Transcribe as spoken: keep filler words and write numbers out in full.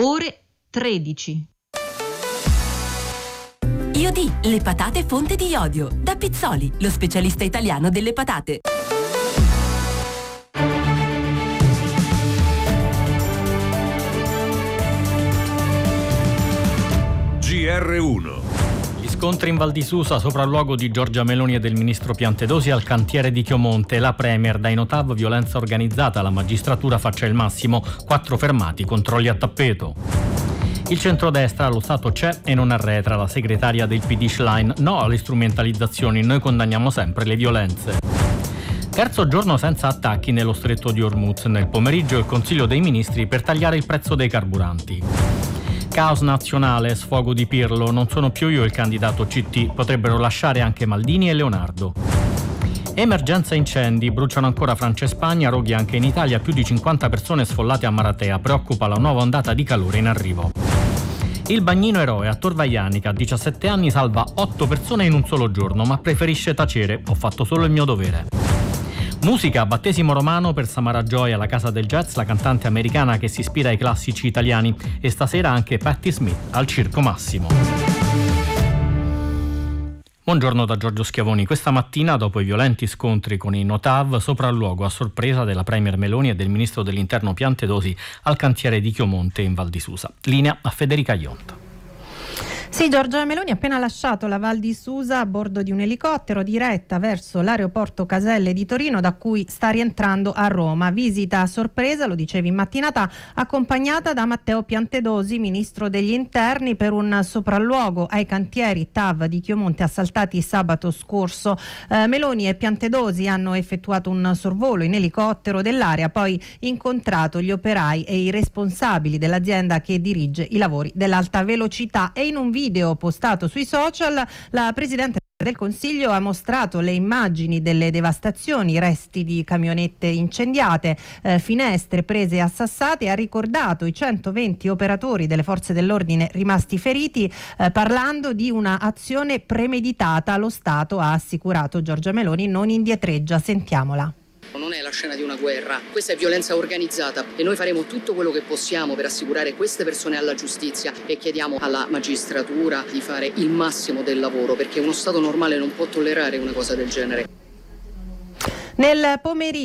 ore tredici. Iodi, le patate fonte di iodio. Da Pizzoli, lo specialista italiano delle patate. G R uno. Scontri in Val di Susa, sopralluogo di Giorgia Meloni e del ministro Piantedosi al cantiere di Chiomonte. La Premier, dai Notav, violenza organizzata, la magistratura faccia il massimo, quattro fermati, controlli a tappeto. Il centrodestra, lo Stato c'è e non arretra, la segretaria del P D Schlein, no alle strumentalizzazioni, noi condanniamo sempre le violenze. Terzo giorno senza attacchi nello stretto di Hormuz, nel pomeriggio il Consiglio dei Ministri per tagliare il prezzo dei carburanti. Caos nazionale, sfogo di Pirlo, non sono più io il candidato C T, potrebbero lasciare anche Maldini e Leonardo. Emergenza incendi, bruciano ancora Francia e Spagna, roghi anche in Italia, più di cinquanta persone sfollate a Maratea, preoccupa la nuova ondata di calore in arrivo. Il bagnino eroe a Tor Vaiani, che a diciassette anni salva otto persone in un solo giorno, ma preferisce tacere, ho fatto solo il mio dovere. Musica, battesimo romano per Samara Joy alla Casa del Jazz, la cantante americana che si ispira ai classici italiani, e stasera anche Patti Smith al Circo Massimo. Buongiorno da Giorgio Schiavoni. Questa mattina, dopo i violenti scontri con i Notav, sopralluogo a sorpresa della Premier Meloni e del ministro dell'Interno Piantedosi al cantiere di Chiomonte in Val di Susa. Linea a Federica Ionta. Sì, Giorgia Meloni ha appena lasciato la Val di Susa a bordo di un elicottero diretta verso l'aeroporto Caselle di Torino, da cui sta rientrando a Roma. Visita a sorpresa, lo dicevi in mattinata, accompagnata da Matteo Piantedosi, ministro degli Interni, per un sopralluogo ai cantieri T A V di Chiomonte assaltati sabato scorso. Eh, Meloni e Piantedosi hanno effettuato un sorvolo in elicottero dell'area, poi incontrato gli operai e i responsabili dell'azienda che dirige i lavori dell'alta velocità, e in un video postato sui social la Presidente del Consiglio ha mostrato le immagini delle devastazioni, resti di camionette incendiate, eh, finestre prese e assassate, e ha ricordato i centoventi operatori delle forze dell'ordine rimasti feriti, eh, parlando di una azione premeditata. Lo Stato, ha assicurato Giorgia Meloni, non indietreggia. Sentiamola. Non è la scena di una guerra, questa è violenza organizzata e noi faremo tutto quello che possiamo per assicurare queste persone alla giustizia, e chiediamo alla magistratura di fare il massimo del lavoro, perché uno Stato normale non può tollerare una cosa del genere. Nel pomeriggio